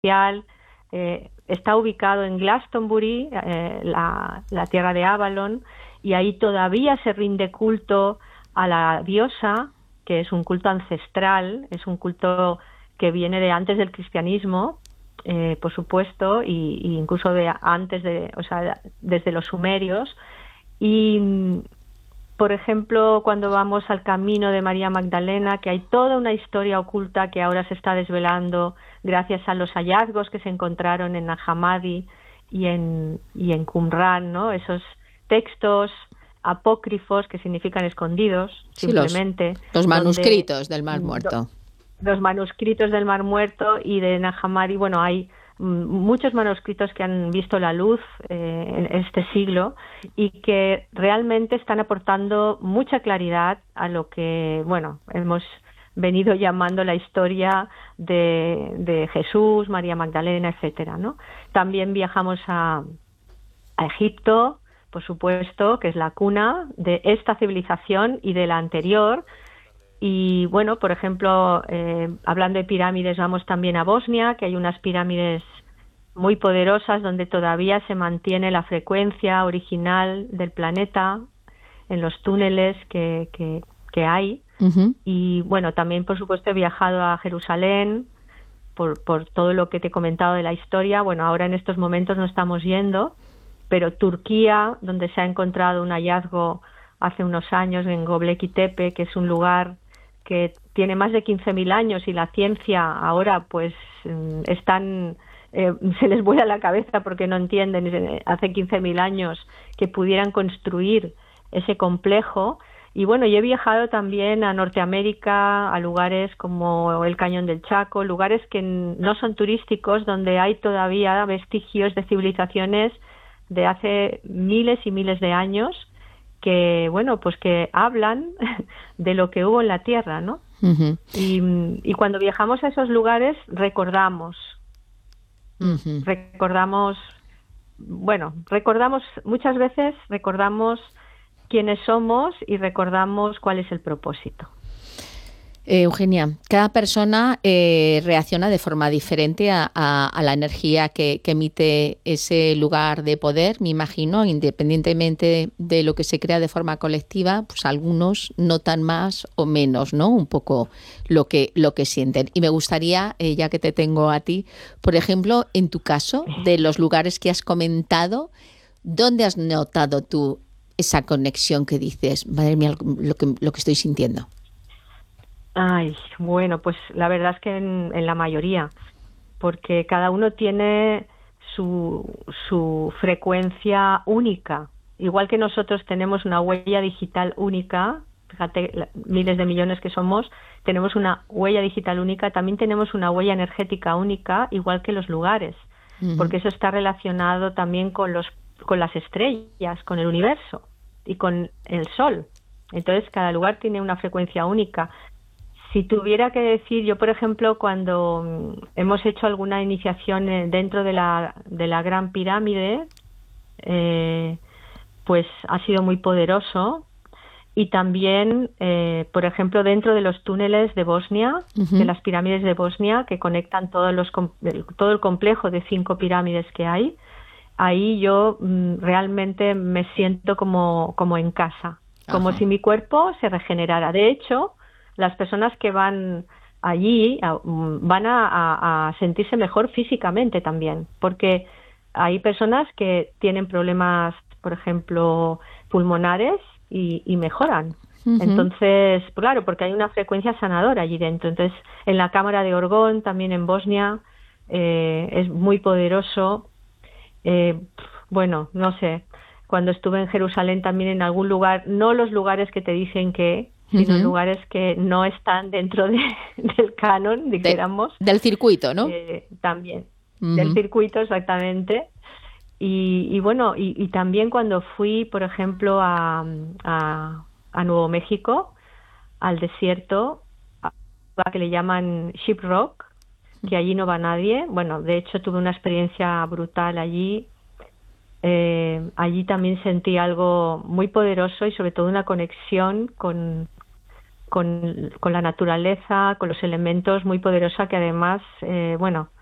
Está ubicado en Glastonbury, la tierra de Avalon, y ahí todavía se rinde culto a la diosa, que es un culto ancestral, es un culto que viene de antes del cristianismo, por supuesto, y incluso desde los sumerios. Y por ejemplo, cuando vamos al camino de María Magdalena, que hay toda una historia oculta que ahora se está desvelando gracias a los hallazgos que se encontraron en Nag Hammadi y en Qumran, ¿no? Esos textos apócrifos, que significan escondidos, sí, simplemente. Los manuscritos del Mar Muerto. Los manuscritos del Mar Muerto y de Nag Hammadi, bueno, hay muchos manuscritos que han visto la luz en este siglo y que realmente están aportando mucha claridad a lo que, bueno, hemos venido llamando la historia de Jesús, María Magdalena, etcétera, ¿no? También viajamos a Egipto, por supuesto, que es la cuna de esta civilización y de la anterior. Y bueno, por ejemplo, hablando de pirámides, vamos también a Bosnia, que hay unas pirámides muy poderosas donde todavía se mantiene la frecuencia original del planeta en los túneles que hay. Uh-huh. Y bueno, también por supuesto he viajado a Jerusalén por todo lo que te he comentado de la historia. Bueno, ahora en estos momentos no estamos yendo, pero Turquía, donde se ha encontrado un hallazgo hace unos años en Göbekli Tepe, que es un lugar que tiene más de 15.000 años y la ciencia ahora pues se les vuela la cabeza porque no entienden hace 15.000 años que pudieran construir ese complejo. Y bueno, yo he viajado también a Norteamérica, a lugares como el Cañón del Chaco, lugares que no son turísticos, donde hay todavía vestigios de civilizaciones de hace miles y miles de años que, bueno, pues que hablan de lo que hubo en la Tierra, ¿no? Uh-huh. Y cuando viajamos a esos lugares recordamos, muchas veces recordamos quiénes somos y recordamos cuál es el propósito. Eugenia, cada persona reacciona de forma diferente a la energía que emite ese lugar de poder, me imagino, independientemente de lo que se crea de forma colectiva, pues algunos notan más o menos, ¿no? Un poco lo que sienten. Y me gustaría, ya que te tengo a ti, por ejemplo, en tu caso, de los lugares que has comentado, ¿dónde has notado tú esa conexión que dices, madre mía, lo que estoy sintiendo? Ay, bueno, pues la verdad es que en la mayoría, porque cada uno tiene su frecuencia única. Igual que nosotros tenemos una huella digital única, fíjate, miles de millones que somos, tenemos una huella digital única, también tenemos una huella energética única, igual que los lugares, porque eso está relacionado también con las estrellas, con el universo y con el sol. Entonces, cada lugar tiene una frecuencia única. Si tuviera que decir, yo por ejemplo, cuando hemos hecho alguna iniciación dentro de la Gran Pirámide, pues ha sido muy poderoso. Y también, por ejemplo, dentro de los túneles de Bosnia, de las pirámides de Bosnia, que conectan todo el complejo de 5 pirámides que hay, ahí yo realmente me siento como en casa, como si mi cuerpo se regenerara. De hecho, las personas que van allí van a sentirse mejor físicamente también, porque hay personas que tienen problemas, por ejemplo, pulmonares y mejoran. Entonces, claro, porque hay una frecuencia sanadora allí dentro. Entonces, en la Cámara de Orgón, también en Bosnia, es muy poderoso. Bueno, no sé, cuando estuve en Jerusalén también en algún lugar, no los lugares que te dicen sino lugares que no están dentro del canon, dijéramos. Del circuito, ¿no? También, del circuito, exactamente. Y bueno, y también cuando fui, por ejemplo, a Nuevo México, al desierto, que le llaman Ship Rock, que allí no va nadie. Bueno, de hecho tuve una experiencia brutal allí. Allí también sentí algo muy poderoso y sobre todo una conexión con la naturaleza, con los elementos muy poderosa que además, bueno,